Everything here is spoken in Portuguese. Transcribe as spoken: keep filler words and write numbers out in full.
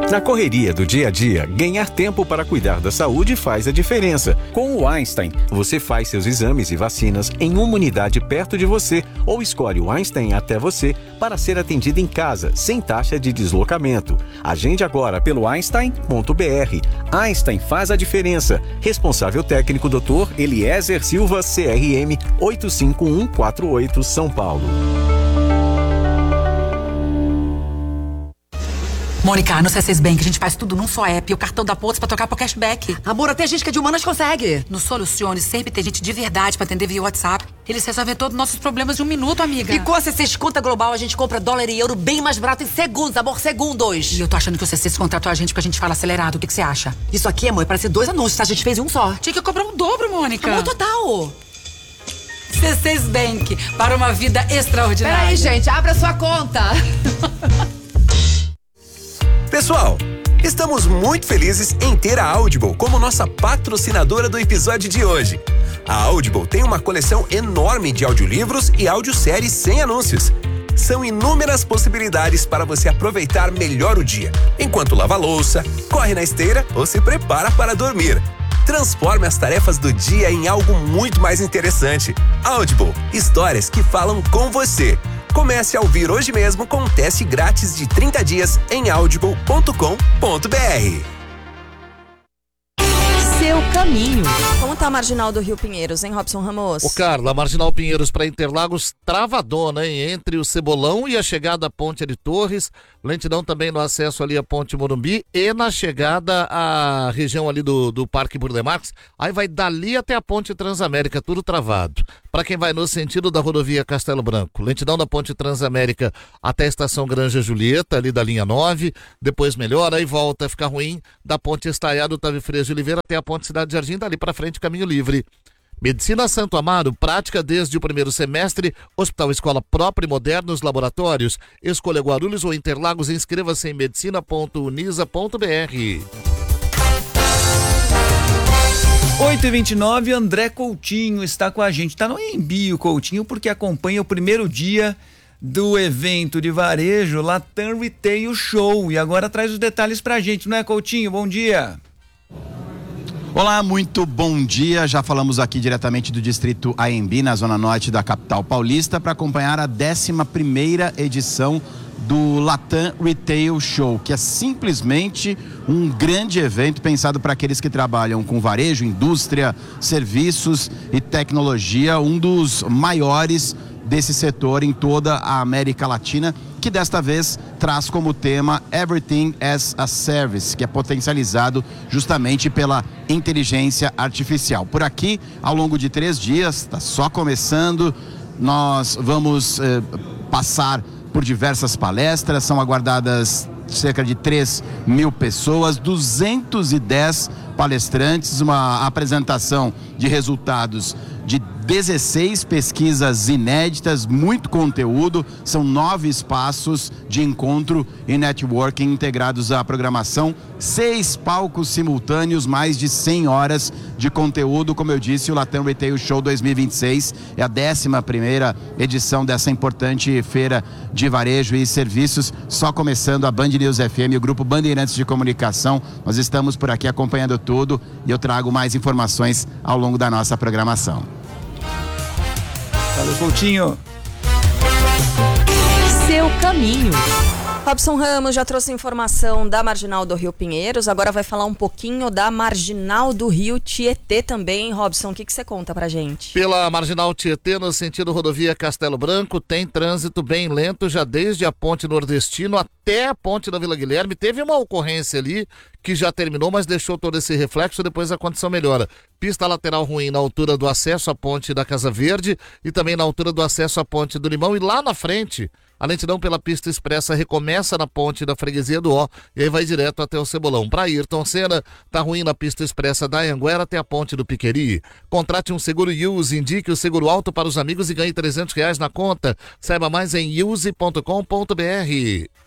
Na correria do dia a dia, ganhar tempo para cuidar da saúde faz a diferença. Com o Einstein, você faz seus exames e vacinas em uma unidade perto de você ou escolhe o Einstein até você para ser atendido em casa, sem taxa de deslocamento. Agende agora pelo einstein ponto b r. Einstein faz a diferença. Responsável técnico doutor Eliezer Silva, C R M oito cinco um quatro oito, São Paulo. Mônica, no C seis Bank a gente faz tudo num só app e o cartão dá pontos pra trocar pro cashback. Amor, até gente que é de humanas consegue. No Solucione sempre tem gente de verdade pra atender via WhatsApp. Eles resolvem todos os nossos problemas em um minuto, amiga. E com a C seis Conta Global a gente compra dólar e euro bem mais barato em segundos, amor, segundos. E eu tô achando que o C seis contratou a gente porque a gente fala acelerado. O que que você acha? Isso aqui, amor, parece dois anúncios, tá? A gente fez em um só. Tinha que cobrar um dobro, Mônica. Amor, total. C seis Bank, para uma vida extraordinária. Peraí, gente, abra sua conta. Pessoal, estamos muito felizes em ter a Audible como nossa patrocinadora do episódio de hoje. A Audible tem uma coleção enorme de audiolivros e audioséries sem anúncios. São inúmeras possibilidades para você aproveitar melhor o dia, enquanto lava a louça, corre na esteira ou se prepara para dormir. Transforme as tarefas do dia em algo muito mais interessante. Audible, histórias que falam com você. Comece a ouvir hoje mesmo com um teste grátis de trinta dias em audible ponto com ponto b r. Seu caminho. Como tá a Marginal do Rio Pinheiros, hein, Robson Ramos? Ô, Carla, a Marginal Pinheiros para Interlagos travadona, hein? Entre o Cebolão e a chegada à Ponte de Torres, lentidão também no acesso ali à Ponte Morumbi e na chegada à região ali do, do Parque Burle Marx, aí vai dali até a Ponte Transamérica, tudo travado. Para quem vai no sentido da rodovia Castelo Branco, lentidão da Ponte Transamérica até a Estação Granja Julieta, ali da linha nove, depois melhora, aí volta a ficar ruim da Ponte Estaiado Otávio Freire de Oliveira até a Ponte Cidade Jardim, dali para frente caminho livre. Medicina Santo Amaro, prática desde o primeiro semestre, Hospital Escola própria e modernos laboratórios. Escolha Guarulhos ou Interlagos, inscreva-se em medicina ponto unisa ponto b r. oito e vinte e nove, André Coutinho está com a gente. Está no Envio, Coutinho, porque acompanha o primeiro dia do evento de varejo Latam Retail Show. E agora traz os detalhes pra gente, não é, Coutinho? Bom dia. Olá, muito bom dia. Já falamos aqui diretamente do distrito A M B, na zona norte da capital paulista, para acompanhar a décima primeira edição do Latam Retail Show, que é simplesmente um grande evento pensado para aqueles que trabalham com varejo, indústria, serviços e tecnologia, um dos maiores desse setor em toda a América Latina, que desta vez traz como tema Everything as a Service, que é potencializado justamente pela inteligência artificial. Por aqui, ao longo de três dias, está só começando, nós vamos eh, passar por diversas palestras, são aguardadas cerca de três mil pessoas, duzentos e dez palestrantes, uma apresentação de resultados de dezesseis pesquisas inéditas, muito conteúdo, são nove espaços de encontro e networking integrados à programação, seis palcos simultâneos, mais de cem horas de conteúdo. Como eu disse, o Latam Retail Show dois mil e vinte e seis é a décima primeira edição dessa importante feira de varejo e serviços, só começando. A Band News F M, o grupo Bandeirantes de Comunicação, nós estamos por aqui acompanhando tudo e eu trago mais informações ao longo da nossa programação. Valeu, Coutinho. Seu caminho. Robson Ramos já trouxe informação da Marginal do Rio Pinheiros, agora vai falar um pouquinho da Marginal do Rio Tietê também. Robson, o que que você conta pra gente? Pela Marginal Tietê, no sentido rodovia Castelo Branco, tem trânsito bem lento já desde a Ponte Nordestino até a Ponte da Vila Guilherme. Teve uma ocorrência ali que já terminou, mas deixou todo esse reflexo, depois a condição melhora. Pista lateral ruim na altura do acesso à Ponte da Casa Verde e também na altura do acesso à Ponte do Limão, e lá na frente a lentidão pela pista expressa recomeça na Ponte da Freguesia do Ó e aí vai direto até o Cebolão. Para Ayrton Senna, tá ruim na pista expressa da Anhanguera até a Ponte do Piqueri. Contrate um seguro Use, indique o seguro alto para os amigos e ganhe trezentos reais na conta. Saiba mais em use ponto com ponto b r.